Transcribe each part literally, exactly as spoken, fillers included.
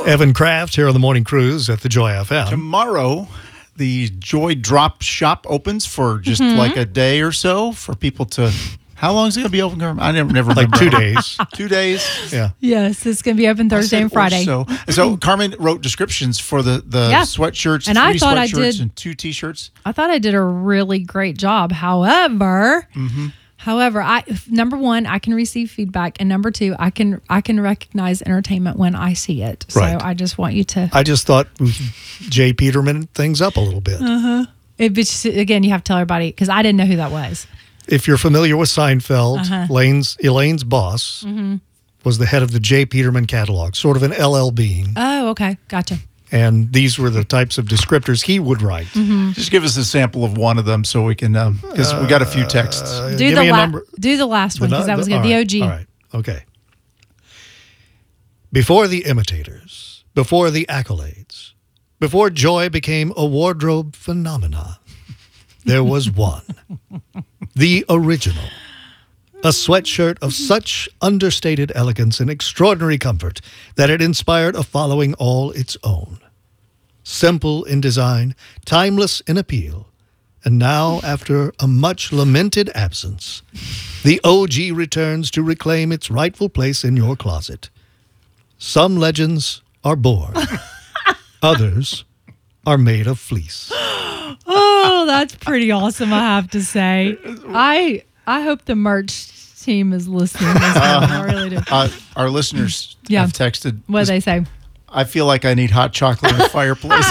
Evan Kraft here on the Morning Cruise at the Joy F M. Tomorrow, the Joy Drop Shop opens for just mm-hmm. like a day or so for people to... How long is it going to be open, Carmen? I never, never like remember. two days. Two days? Yeah. Yes, it's going to be open Thursday and Friday. So, so Carmen wrote descriptions for the, the yeah. sweatshirts, and three I thought sweatshirts I did, and two T-shirts. I thought I did a really great job. However... Mm-hmm. However, I number one, I can receive feedback, and number two, I can I can recognize entertainment when I see it. So right. I just want you to. I just thought Jay Peterman things up a little bit. Uh huh. It, again, you have to tell everybody because I didn't know who that was. If you're familiar with Seinfeld, uh-huh. Elaine's Elaine's boss mm-hmm. was the head of the Jay Peterman catalog, sort of an L L Bean. Oh, okay, gotcha. And these were the types of descriptors he would write. Mm-hmm. Just give us a sample of one of them so we can, because um, we got a few texts. Uh, do, give the me a la- number. do the last one because that was good. The right, O G. All right. Okay. Before the imitators, before the accolades, before Joy became a wardrobe phenomena, there was one. The original. A sweatshirt of such understated elegance and extraordinary comfort that it inspired a following all its own. Simple in design, timeless in appeal, and now, after a much lamented absence, the O G returns to reclaim its rightful place in your closet. Some legends are born. Others are made of fleece. Oh, that's pretty awesome, I have to say. I I hope the merch team is listening. Uh, I really do. Uh, our listeners yeah. have texted. What do they say? I feel like I need hot chocolate in the fireplace.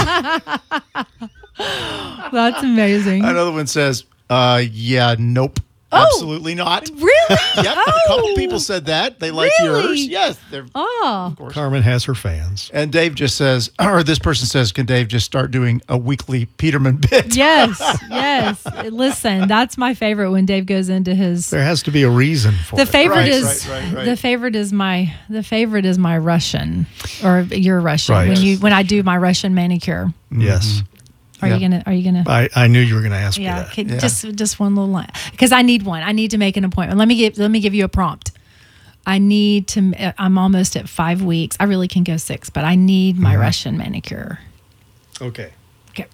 That's amazing. Another one says, uh, yeah, nope. Oh, absolutely not. Really? Yep. Oh, a couple people said that. They like really? yours. Yes. They're, oh. Of course. Carmen has her fans. And Dave just says, or this person says, can Dave just start doing a weekly Peterman bit? Yes. Yes. Listen, that's my favorite when Dave goes into his. There has to be a reason for the it. favorite right, is right, right, right. the favorite is my the favorite is my Russian or your Russian right. when you when I do my Russian manicure. Yes. Mm-hmm. Are yep. you gonna? Are you gonna? I, I knew you were going to ask yeah, me that. okay, Yeah. Just just one little line because I need one. I need to make an appointment. Let me give let me give you a prompt. I need to. I'm almost at five weeks. I really can go six, but I need my mm-hmm. Russian manicure. Okay. Okay.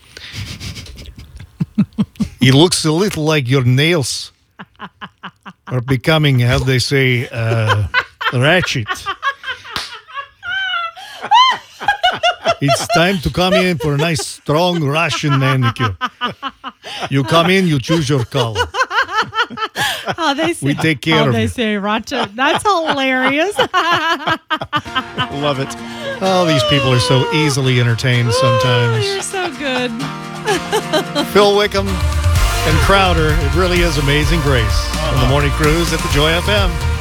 It looks a little like your nails are becoming, how they say, uh, ratchet. It's time to come in for a nice, strong Russian manicure. You come in, you choose your color. How they say, we take care how of they you. say Racha. That's hilarious. Love it. Oh, these people are so easily entertained sometimes. Oh, you're so good. Phil Wickham and Crowder. It really is Amazing Grace on the Morning Cruise at the Joy F M.